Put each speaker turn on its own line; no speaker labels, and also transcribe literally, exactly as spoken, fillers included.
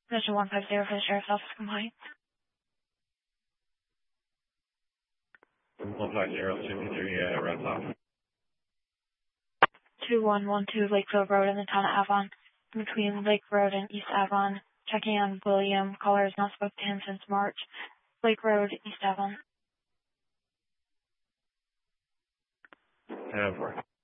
Mission one five zero for the Sheriff's Office complaint.
one five zero two three, uh, Red Sox.
two one one two Lakeville Road in the town of Avon. Between Lake Road and East Avon. Checking on William. Caller has not spoken to him since March. Lake Road, East Avon.
Have